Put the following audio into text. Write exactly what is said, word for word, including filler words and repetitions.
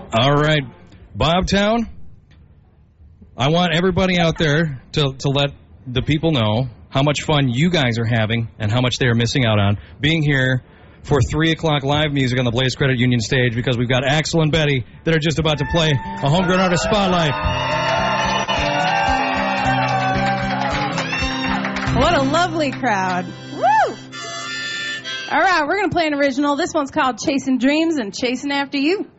All right, Bobtown, I want everybody out there to, to let the people know how much fun you guys are having and how much they are missing out on being here for three o'clock live music on the Blaze Credit Union stage, because we've got Axel and Betty that are just about to play a Homegrown Artist Spotlight. What a lovely crowd. Woo! All right, we're going to play an original. This one's called Chasing Dreams and Chasing After You.